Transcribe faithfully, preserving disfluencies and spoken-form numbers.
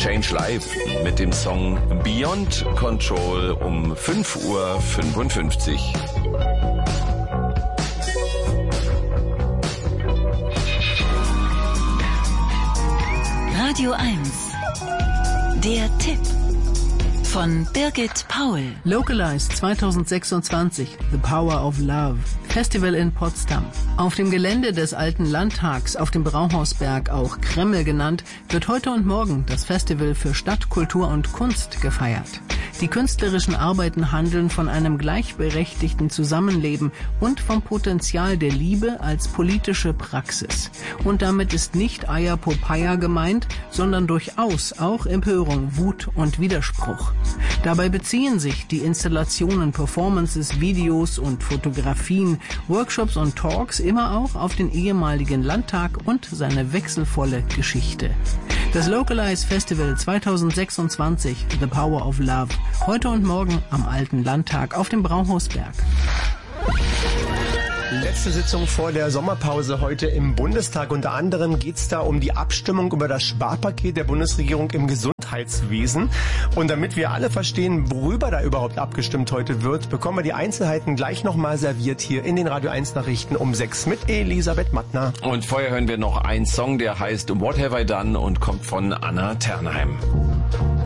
Change Life mit dem Song Beyond Control um fünf Uhr fünfundfünfzig. Radio eins. Der Tipp von Birgit Paul. Localized zwanzig sechsundzwanzig, The Power of Love. Festival in Potsdam. Auf dem Gelände des alten Landtags auf dem Brauhausberg, auch Kreml genannt, wird heute und morgen das Festival für Stadt, Kultur und Kunst gefeiert. Die künstlerischen Arbeiten handeln von einem gleichberechtigten Zusammenleben und vom Potenzial der Liebe als politische Praxis. Und damit ist nicht Eierpopeia gemeint, sondern durchaus auch Empörung, Wut und Widerspruch. Dabei beziehen sich die Installationen, Performances, Videos und Fotografien, Workshops und Talks immer auch auf den ehemaligen Landtag und seine wechselvolle Geschichte. Das Localize Festival zwanzig sechsundzwanzig, The Power of Love, heute und morgen am alten Landtag auf dem Brauhausberg. Letzte Sitzung vor der Sommerpause heute im Bundestag. Unter anderem geht es da um die Abstimmung über das Sparpaket der Bundesregierung im Gesundheitswesen. Und damit wir alle verstehen, worüber da überhaupt abgestimmt heute wird, bekommen wir die Einzelheiten gleich nochmal serviert hier in den Radio eins Nachrichten um sechs mit Elisabeth Mattner. Und vorher hören wir noch einen Song, der heißt What Have I Done und kommt von Anna Ternheim.